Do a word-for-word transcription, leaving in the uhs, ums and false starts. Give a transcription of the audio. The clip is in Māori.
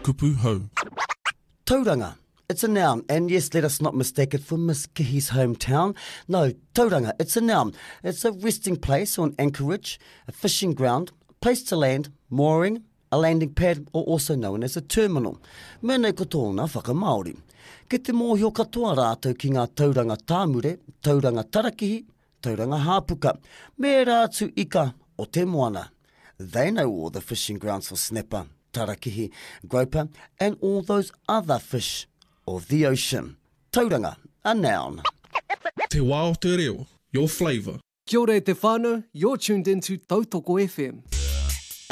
kupu hau. Tauranga. It's a noun, and yes, let us not mistake it for Miss Kihi's hometown. No, tauranga, it's a noun. It's a resting place or an anchorage, a fishing ground, a place to land, mooring, a landing pad, or also known as a terminal. Mēnei ko tōna whakamaori. Ke te mōhio katoa rātou ki ngā tauranga tāmure, tauranga tarakihi, tauranga hāpuka, me rātu ika o te moana. They know all the fishing grounds for snapper, tarakihi, groper, and all those other fish of the ocean. Tauranga, a noun. Te wā o te reo, your flavour. Kia ora e te whānau, you're tuned into Tautoko F M.